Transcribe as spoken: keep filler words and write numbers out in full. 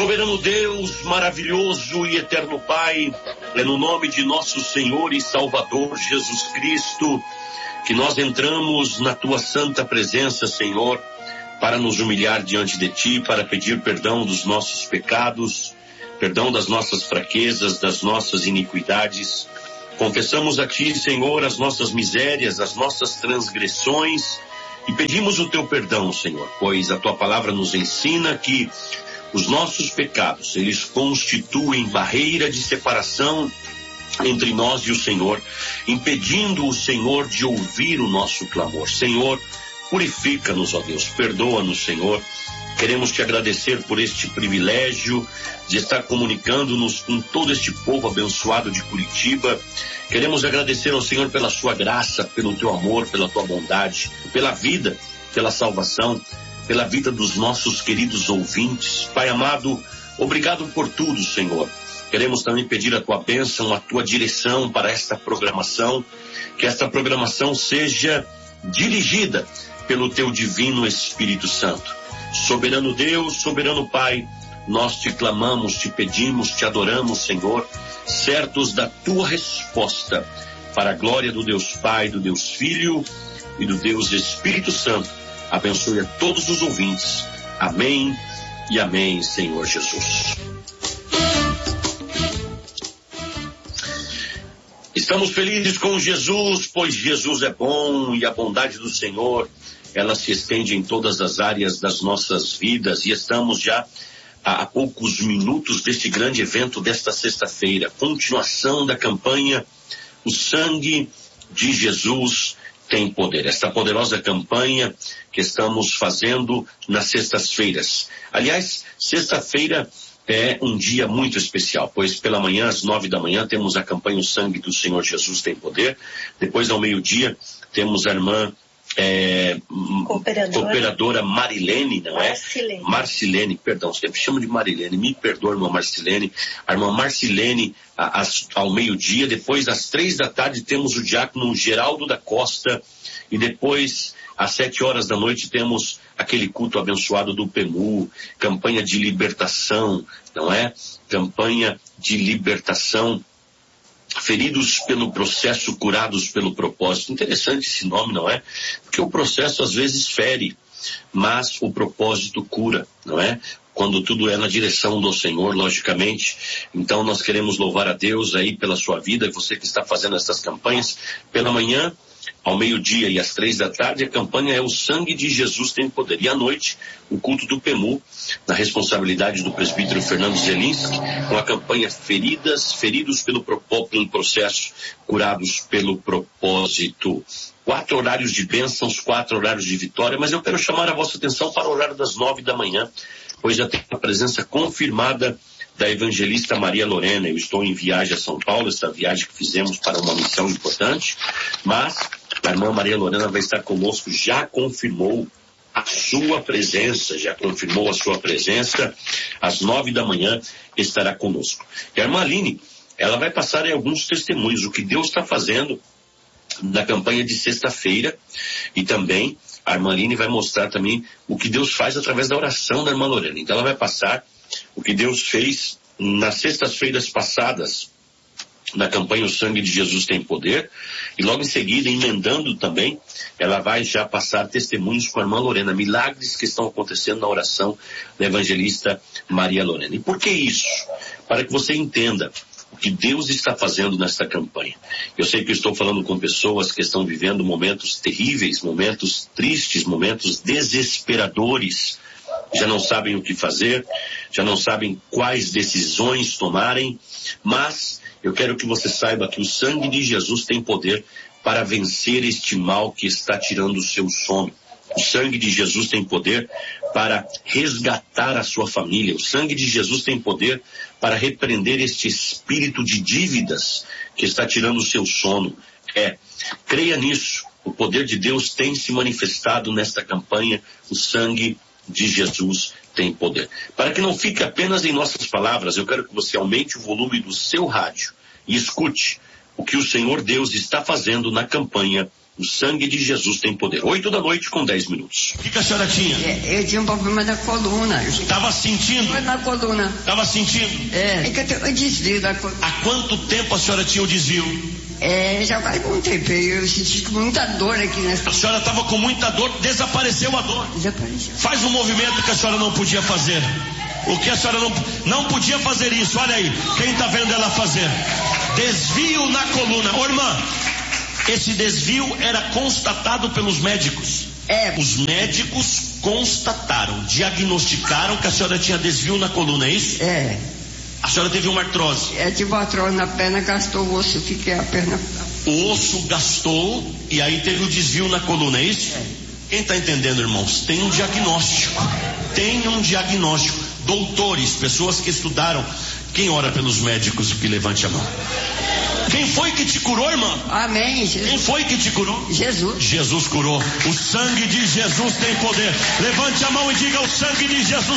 Soberano Deus, maravilhoso e eterno Pai, é no nome de nosso Senhor e Salvador Jesus Cristo que nós entramos na Tua santa presença, Senhor, para nos humilhar diante de Ti, para pedir perdão dos nossos pecados, perdão das nossas fraquezas, das nossas iniquidades. Confessamos a Ti, Senhor, as nossas misérias, as nossas transgressões e pedimos o Teu perdão, Senhor, pois a Tua palavra nos ensina que os nossos pecados, eles constituem barreira de separação entre nós e o Senhor, impedindo o Senhor de ouvir o nosso clamor. Senhor, purifica-nos, ó Deus, perdoa-nos, Senhor. Queremos te agradecer por este privilégio de estar comunicando-nos com todo este povo abençoado de Curitiba. Queremos agradecer ao Senhor pela sua graça, pelo teu amor, pela tua bondade, pela vida, pela salvação, pela vida dos nossos queridos ouvintes. Pai amado, obrigado por tudo, Senhor. Queremos também pedir a tua bênção, a tua direção para esta programação, que esta programação seja dirigida pelo teu divino Espírito Santo. Soberano Deus, soberano Pai, nós te clamamos, te pedimos, te adoramos, Senhor, certos da tua resposta, para a glória do Deus Pai, do Deus Filho e do Deus Espírito Santo. Abençoe a todos os ouvintes. Amém e amém, Senhor Jesus. Estamos felizes com Jesus, pois Jesus é bom e a bondade do Senhor, ela se estende em todas as áreas das nossas vidas, e estamos já há poucos minutos deste grande evento desta sexta-feira, continuação da campanha O Sangue de Jesus Tem Poder. Esta poderosa campanha que estamos fazendo nas sextas-feiras. Aliás, sexta-feira é um dia muito especial, pois pela manhã, às nove da manhã, temos a campanha O Sangue do Senhor Jesus Tem Poder. Depois, ao meio-dia, temos a irmã é, cooperadora. cooperadora Marilene, não é? Marcilene. Marcilene, perdão, sempre chamo de Marilene, me perdoa, irmã Marcilene. A irmã Marcilene, às, ao meio-dia. Depois, às três da tarde, temos o diácono Geraldo da Costa. E depois, às sete horas da noite, temos aquele culto abençoado do P E M U, campanha de libertação, não é? Campanha de libertação, feridos pelo processo, curados pelo propósito. Interessante esse nome, não é? Porque o processo às vezes fere, mas o propósito cura, não é? Quando tudo é na direção do Senhor, logicamente. Então nós queremos louvar a Deus aí pela sua vida, você que está fazendo essas campanhas pela manhã, ao meio-dia e às três da tarde. A campanha é O Sangue de Jesus Tem Poder. E à noite, o culto do P E M U, na responsabilidade do presbítero Fernando Zelinski, com a campanha Feridas, Feridos pelo, pelo Processo, Curados pelo Propósito. Quatro horários de bênçãos, quatro horários de vitória, mas eu quero chamar a vossa atenção para o horário das nove da manhã, pois já tem a presença confirmada da evangelista Maria Lorena. Eu estou em viagem a São Paulo, essa viagem que fizemos para uma missão importante, mas a irmã Maria Lorena vai estar conosco, já confirmou a sua presença, já confirmou a sua presença, às nove da manhã estará conosco. E a irmã Aline, ela vai passar em alguns testemunhos, o que Deus está fazendo na campanha de sexta-feira, e também a irmã Aline vai mostrar também o que Deus faz através da oração da irmã Lorena. Então ela vai passar o que Deus fez nas sextas-feiras passadas, na campanha O Sangue de Jesus Tem Poder, e logo em seguida, emendando também, ela vai já passar testemunhos com a irmã Lorena, milagres que estão acontecendo na oração da evangelista Maria Lorena. E por que isso? Para que você entenda o que Deus está fazendo nesta campanha. Eu sei que eu estou falando com pessoas que estão vivendo momentos terríveis, momentos tristes, momentos desesperadores, já não sabem o que fazer, já não sabem quais decisões tomarem, mas eu quero que você saiba que o sangue de Jesus tem poder para vencer este mal que está tirando o seu sono. O sangue de Jesus tem poder para resgatar a sua família. O sangue de Jesus tem poder para repreender este espírito de dívidas que está tirando o seu sono. É, creia nisso. O poder de Deus tem se manifestado nesta campanha. O sangue de Jesus tem poder. Para que não fique apenas em nossas palavras, eu quero que você aumente o volume do seu rádio e escute o que o Senhor Deus está fazendo na campanha O sangue de Jesus tem poder. Oito da noite com dez minutos. O que, que a senhora tinha? É, eu tinha um problema da coluna. Estava sentindo? Foi na coluna. Estava sentindo? É, é que eu tenho um desvio da coluna. Há quanto tempo a senhora tinha o desvio? É, já faz um tempo. Eu senti muita dor aqui nessa. A senhora estava com muita dor, desapareceu a dor. Desapareceu. Faz um movimento que a senhora não podia fazer. O que a senhora não, não podia fazer isso, olha aí. Quem está vendo ela fazer? Desvio na coluna. Ô, irmã, esse desvio era constatado pelos médicos. É. Os médicos constataram, diagnosticaram que a senhora tinha desvio na coluna, é isso? É. A senhora teve uma artrose. É, tive uma artrose na perna, gastou o osso, fiquei a perna. O osso gastou e aí teve o desvio na coluna, é isso? É. Quem está entendendo, irmãos? Tem um diagnóstico. Tem um diagnóstico. Doutores, pessoas que estudaram. Quem ora pelos médicos que levante a mão? Quem foi que te curou, irmã? Amém, Jesus. Quem foi que te curou? Jesus. Jesus curou. O sangue de Jesus tem poder. Levante a mão e diga: o sangue de Jesus